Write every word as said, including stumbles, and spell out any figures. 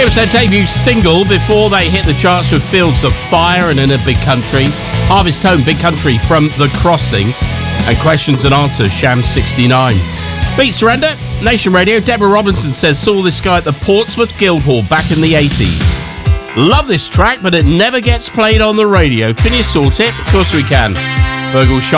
It was their debut single before they hit the charts with Fields of Fire and In a Big Country, Harvest Home, Big Country from The Crossing, and Questions and Answers, Sham sixty-nine. Beat Surrender, Nation Radio. Deborah Robinson says, saw this guy at the Portsmouth Guildhall back in the eighties. Love this track, but it never gets played on the radio. Can you sort it? Of course we can. Virgil